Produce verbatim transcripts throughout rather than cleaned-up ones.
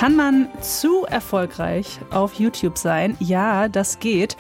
Kann man zu erfolgreich auf YouTube sein? Ja, das geht.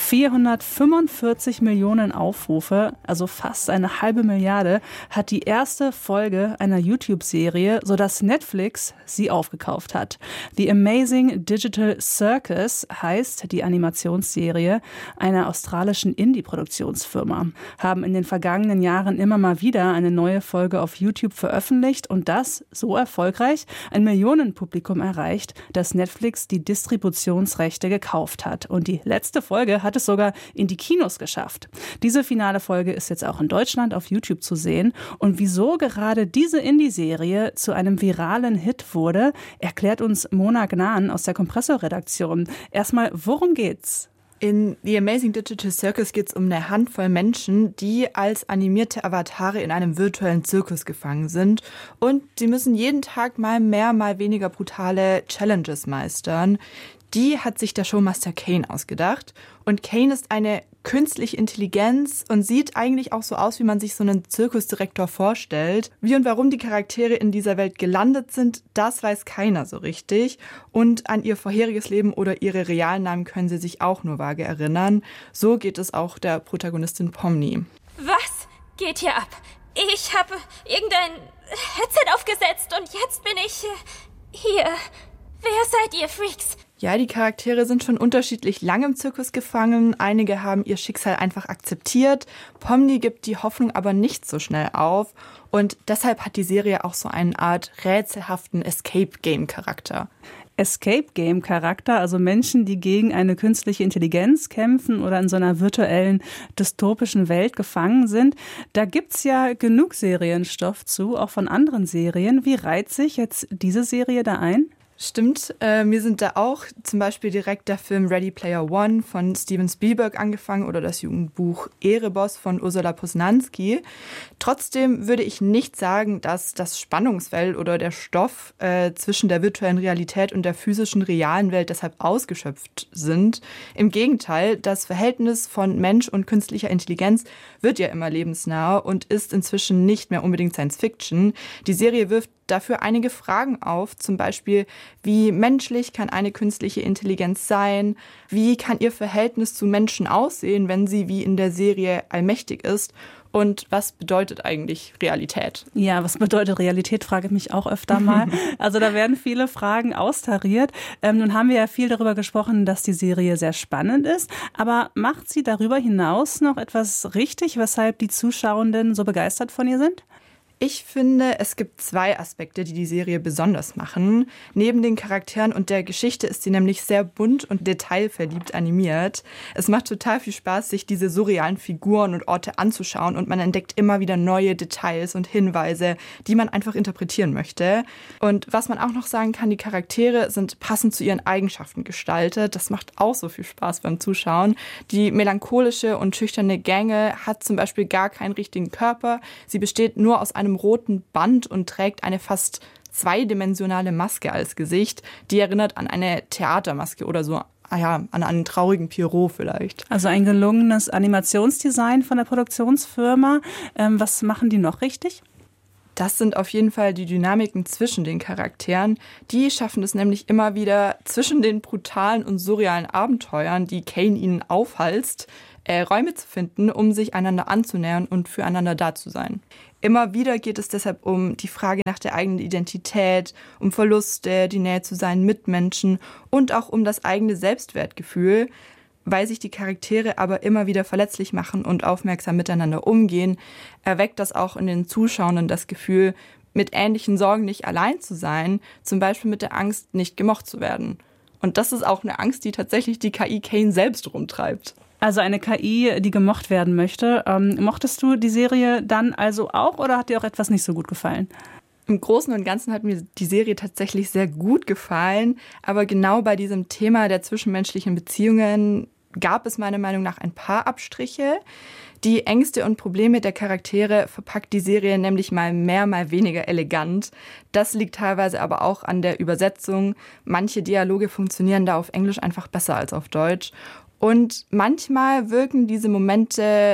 vierhundertfünfundvierzig Millionen Aufrufe, also fast eine halbe Milliarde, hat die erste Folge einer YouTube-Serie, sodass Netflix sie aufgekauft hat. The Amazing Digital Circus heißt die Animationsserie einer australischen Indie-Produktionsfirma. Haben in den vergangenen Jahren immer mal wieder eine neue Folge auf YouTube veröffentlicht und das so erfolgreich ein Millionenpublikum erreicht, dass Netflix die Distributionsrechte gekauft hat. Und die letzte Folge hat es sogar in die Kinos geschafft. Diese finale Folge ist jetzt auch in Deutschland auf YouTube zu sehen. Und wieso gerade diese Indie-Serie zu einem viralen Hit wurde, erklärt uns Mona Gnan aus der Kompressor-Redaktion. Erstmal, worum geht's? In The Amazing Digital Circus geht es um eine Handvoll Menschen, die als animierte Avatare in einem virtuellen Zirkus gefangen sind. Und sie müssen jeden Tag mal mehr, mal weniger brutale Challenges meistern. Die hat sich der Showmaster Kane ausgedacht. Und Kane ist eine künstliche Intelligenz und sieht eigentlich auch so aus, wie man sich so einen Zirkusdirektor vorstellt. Wie und warum die Charaktere in dieser Welt gelandet sind, das weiß keiner so richtig. Und an ihr vorheriges Leben oder ihre realen Namen können sie sich auch nur vage erinnern. So geht es auch der Protagonistin Pomni. Was geht hier ab? Ich habe irgendein Headset aufgesetzt und jetzt bin ich hier. Wer seid ihr, Freaks? Ja, die Charaktere sind schon unterschiedlich lang im Zirkus gefangen. Einige haben ihr Schicksal einfach akzeptiert. Pomni gibt die Hoffnung aber nicht so schnell auf. Und deshalb hat die Serie auch so eine Art rätselhaften Escape-Game-Charakter. Escape-Game-Charakter, also Menschen, die gegen eine künstliche Intelligenz kämpfen oder in so einer virtuellen, dystopischen Welt gefangen sind. Da gibt's ja genug Serienstoff zu, auch von anderen Serien. Wie reiht sich jetzt diese Serie da ein? Stimmt, äh, mir sind da auch zum Beispiel direkt der Film Ready Player One von Steven Spielberg angefangen oder das Jugendbuch Ereboss von Ursula Posnanski. Trotzdem würde ich nicht sagen, dass das Spannungsfeld oder der Stoff äh, zwischen der virtuellen Realität und der physischen realen Welt deshalb ausgeschöpft sind. Im Gegenteil, das Verhältnis von Mensch und künstlicher Intelligenz wird ja immer lebensnah und ist inzwischen nicht mehr unbedingt Science Fiction. Die Serie wirft dafür einige Fragen auf, zum Beispiel, wie menschlich kann eine künstliche Intelligenz sein? Wie kann ihr Verhältnis zu Menschen aussehen, wenn sie wie in der Serie allmächtig ist? Und was bedeutet eigentlich Realität? Ja, was bedeutet Realität, frage ich mich auch öfter mal. Also da werden viele Fragen austariert. Ähm, nun haben wir ja viel darüber gesprochen, dass die Serie sehr spannend ist. Aber macht sie darüber hinaus noch etwas richtig, weshalb die Zuschauenden so begeistert von ihr sind? Ich finde, es gibt zwei Aspekte, die die Serie besonders machen. Neben den Charakteren und der Geschichte ist sie nämlich sehr bunt und detailverliebt animiert. Es macht total viel Spaß, sich diese surrealen Figuren und Orte anzuschauen und man entdeckt immer wieder neue Details und Hinweise, die man einfach interpretieren möchte. Und was man auch noch sagen kann, die Charaktere sind passend zu ihren Eigenschaften gestaltet. Das macht auch so viel Spaß beim Zuschauen. Die melancholische und schüchterne Gänge hat zum Beispiel gar keinen richtigen Körper. Sie besteht nur aus einem roten Band und trägt eine fast zweidimensionale Maske als Gesicht, die erinnert an eine Theatermaske oder so, ah ja, an einen traurigen Pierrot vielleicht. Also ein gelungenes Animationsdesign von der Produktionsfirma. Ähm, was machen die noch richtig? Das sind auf jeden Fall die Dynamiken zwischen den Charakteren. Die schaffen es nämlich immer wieder zwischen den brutalen und surrealen Abenteuern, die Kane ihnen aufhalst, äh, Räume zu finden, um sich einander anzunähern und füreinander da zu sein. Immer wieder geht es deshalb um die Frage nach der eigenen Identität, um Verluste, die Nähe zu seinen Mitmenschen und auch um das eigene Selbstwertgefühl. Weil sich die Charaktere aber immer wieder verletzlich machen und aufmerksam miteinander umgehen, erweckt das auch in den Zuschauenden das Gefühl, mit ähnlichen Sorgen nicht allein zu sein, zum Beispiel mit der Angst, nicht gemocht zu werden. Und das ist auch eine Angst, die tatsächlich die K I Kane selbst rumtreibt. Also eine K I, die gemocht werden möchte. Ähm, mochtest du die Serie dann also auch oder hat dir auch etwas nicht so gut gefallen? Im Großen und Ganzen hat mir die Serie tatsächlich sehr gut gefallen. Aber genau bei diesem Thema der zwischenmenschlichen Beziehungen gab es meiner Meinung nach ein paar Abstriche. Die Ängste und Probleme der Charaktere verpackt die Serie nämlich mal mehr, mal weniger elegant. Das liegt teilweise aber auch an der Übersetzung. Manche Dialoge funktionieren da auf Englisch einfach besser als auf Deutsch. Und manchmal wirken diese Momente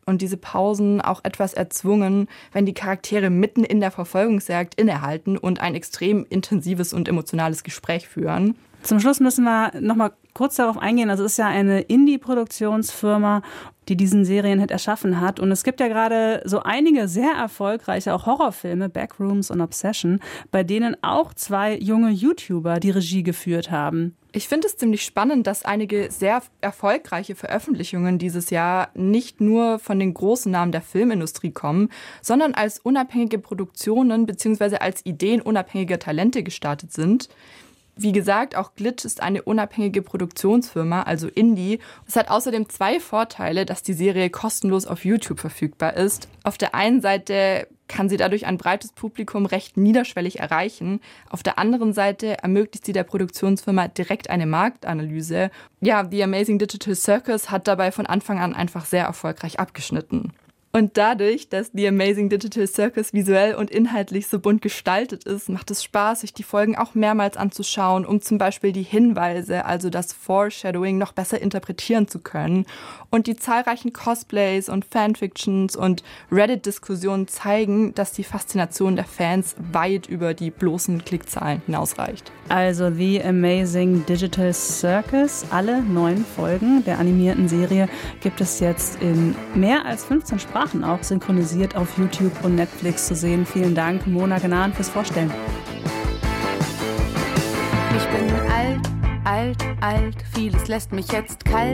und diese Pausen auch etwas erzwungen, wenn die Charaktere mitten in der Verfolgungsjagd innehalten und ein extrem intensives und emotionales Gespräch führen. Zum Schluss müssen wir noch mal kurz darauf eingehen. Also es ist ja eine Indie-Produktionsfirma, die diesen Serienhit erschaffen hat. Und es gibt ja gerade so einige sehr erfolgreiche, auch Horrorfilme, Backrooms und Obsession, bei denen auch zwei junge YouTuber die Regie geführt haben. Ich finde es ziemlich spannend, dass einige sehr erfolgreiche Veröffentlichungen dieses Jahr nicht nur von den großen Namen der Filmindustrie kommen, sondern als unabhängige Produktionen bzw. als Ideen unabhängiger Talente gestartet sind. Wie gesagt, auch Glitch ist eine unabhängige Produktionsfirma, also Indie. Es hat außerdem zwei Vorteile, dass die Serie kostenlos auf YouTube verfügbar ist. Auf der einen Seite kann sie dadurch ein breites Publikum recht niederschwellig erreichen. Auf der anderen Seite ermöglicht sie der Produktionsfirma direkt eine Marktanalyse. Ja, The Amazing Digital Circus hat dabei von Anfang an einfach sehr erfolgreich abgeschnitten. Und dadurch, dass The Amazing Digital Circus visuell und inhaltlich so bunt gestaltet ist, macht es Spaß, sich die Folgen auch mehrmals anzuschauen, um zum Beispiel die Hinweise, also das Foreshadowing, noch besser interpretieren zu können. Und die zahlreichen Cosplays und Fanfictions und Reddit-Diskussionen zeigen, dass die Faszination der Fans weit über die bloßen Klickzahlen hinausreicht. Also The Amazing Digital Circus, alle neun Folgen der animierten Serie gibt es jetzt in mehr als fünfzehn Sprachen auch synchronisiert auf YouTube und Netflix zu sehen. Vielen Dank, Mona Gnan, fürs Vorstellen. Ich bin alt, alt, alt, vieles lässt mich jetzt kalt.